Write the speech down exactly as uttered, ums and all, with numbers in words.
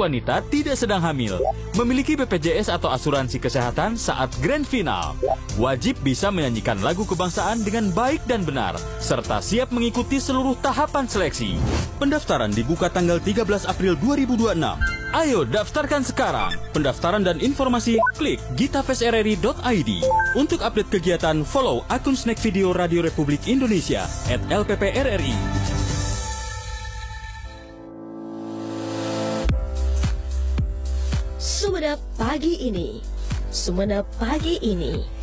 wanita tidak sedang hamil, memiliki B P J S atau asuransi kesehatan saat grand final, wajib bisa menyanyikan lagu kebangsaan dengan baik dan benar, serta siap mengikuti seluruh tahapan seleksi. Pendaftaran dibuka tanggal tiga belas April dua ribu dua puluh enam. Ayo daftarkan sekarang. Pendaftaran dan informasi klik gitafestrri dot i d. Untuk update kegiatan, follow akun Snack Video Radio Republik Indonesia at L P P R R I. Sumenep pagi ini, Sumenep pagi ini.